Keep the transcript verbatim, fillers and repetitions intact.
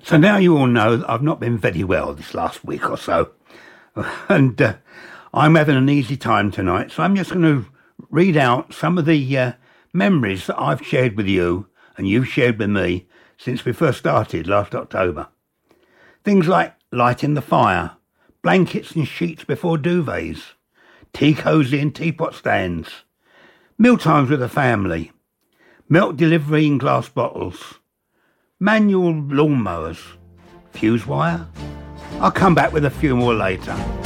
So now you all know that I've not been very well this last week or so. And uh, I'm having an easy time tonight. So I'm just going to read out some of the uh, memories that I've shared with you and you've shared with me since we first started last October. Things like lighting the fire, blankets and sheets before duvets, tea cosy and teapot stands, meal times with the family, milk delivery in glass bottles, manual lawnmowers, fuse wire. I'll come back with a few more later.